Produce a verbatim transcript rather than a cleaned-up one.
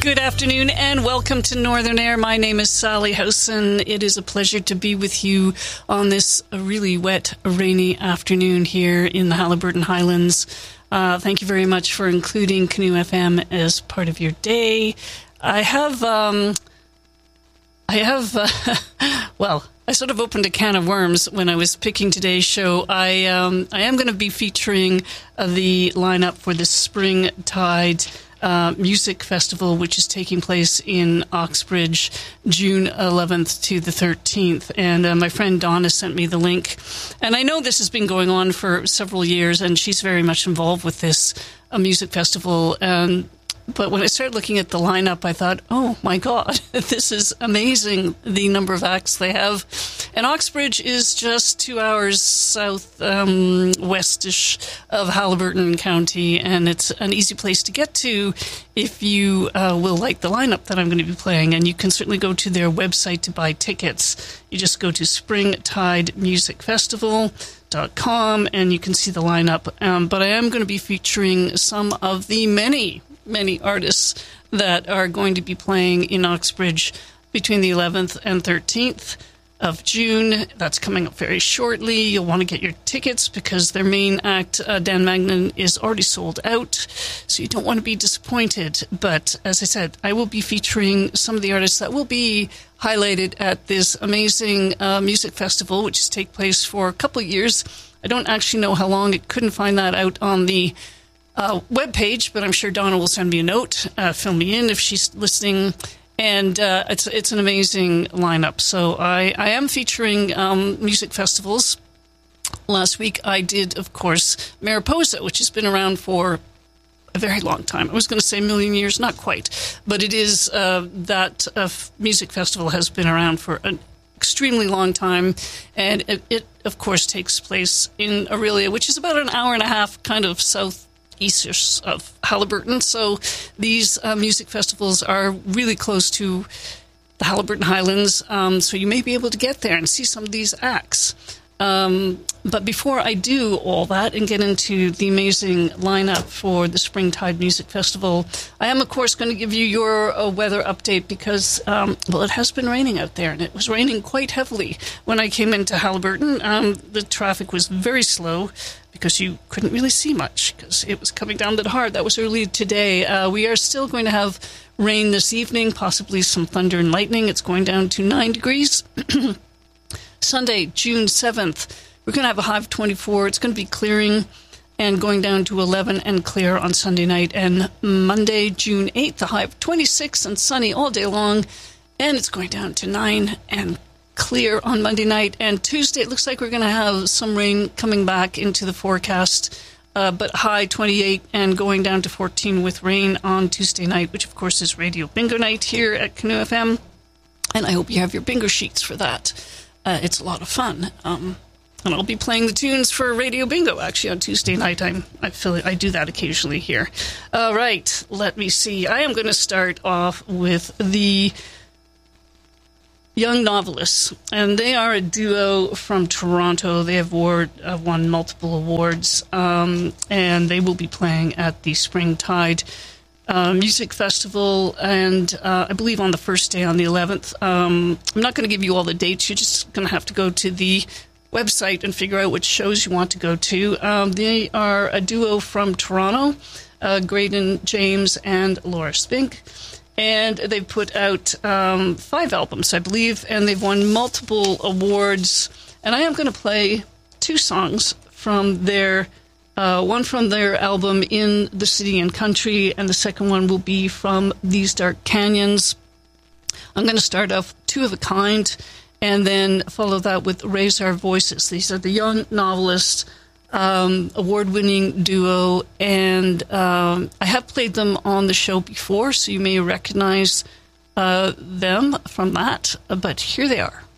Good afternoon and welcome to Northern Air. My name is Sally Howson. It is a pleasure to be with you on this really wet, rainy afternoon here in the Haliburton Highlands. Uh, thank you very much for including Canoe F M as part of your day. I have, um, I have, uh, well, I sort of opened a can of worms when I was picking today's show. I, um, I am going to be featuring uh, the lineup for the Spring Tide Uh, music festival, which is taking place in Oxbridge, June eleventh to the thirteenth. And uh, my friend Donna sent me the link. And I know this has been going on for several years, and she's very much involved with this uh, music festival. Um, but when I started looking at the lineup, I thought, oh my God, this is amazing, the number of acts they have. And Oxbridge is just two hours south um, westish of Haliburton County, and it's an easy place to get to if you uh, will like the lineup that I'm going to be playing. And you can certainly go to their website to buy tickets. You just go to spring tide music festival dot com and you can see the lineup. Um, but I am going to be featuring some of the many, many artists that are going to be playing in Oxbridge between the eleventh and thirteenth of June. That's coming up very shortly. You'll want to get your tickets because their main act, uh, Dan Magnan, is already sold out, so you don't want to be disappointed. But as I said, I will be featuring some of the artists that will be highlighted at this amazing uh, music festival, which has taken place for a couple of years. I don't actually know how long. I couldn't find that out on the uh, webpage, but I'm sure Donna will send me a note, uh, fill me in if she's listening. And uh, it's it's an amazing lineup. So I, I am featuring um, music festivals. Last week I did, of course, Mariposa, which has been around for a very long time. I was going to say a million years, not quite. But it is uh, that uh, music festival has been around for an extremely long time. And it, it, of course, takes place in Orillia, which is about an hour and a half kind of south east of Haliburton. So these uh, music festivals are really close to the Haliburton Highlands, um, so you may be able to get there and see some of these acts. Um, but before I do all that and get into the amazing lineup for the Springtide Music Festival, I am, of course, going to give you your uh, weather update because, um, well, it has been raining out there, and it was raining quite heavily when I came into Haliburton. Um, the traffic was very slow because you couldn't really see much because it was coming down that hard. That was early today. Uh, we are still going to have rain this evening, possibly some thunder and lightning. It's going down to nine degrees. Sunday, June seventh, we're going to have a high of twenty-four. It's going to be clearing and going down to eleven and clear on Sunday night. And Monday, June eighth, a high of twenty-six and sunny all day long. And it's going down to nine and clear on Monday night. And Tuesday, it looks like we're going to have some rain coming back into the forecast, uh, but high twenty-eight and going down to fourteen with rain on Tuesday night, which, of course, is Radio Bingo Night here at Canoe F M. And I hope you have your bingo sheets for that. Uh, it's a lot of fun. Um, and I'll be playing the tunes for Radio Bingo, actually, on Tuesday night. I'm, I feel I do that occasionally here. All right, let me see. I am going to start off with the Young Novelists, and they are a duo from Toronto. They have award, uh, won multiple awards, um, and they will be playing at the Springtide Uh, music festival, and uh, I believe on the first day, on the eleventh. Um, I'm not going to give you all the dates. You're just going to have to go to the website and figure out which shows you want to go to. Um, they are a duo from Toronto, uh, Graydon James and Laura Spink, and they've put out um, five albums, I believe, and they've won multiple awards. And I am going to play two songs from their Uh, one from their album In the City and Country, and the second one will be from These Dark Canyons. I'm going to start off Two of a Kind, and then follow that with Raise Our Voices. These are the Young Novelists, um, award-winning duo, and um, I have played them on the show before, so you may recognize uh, them from that, but here they are.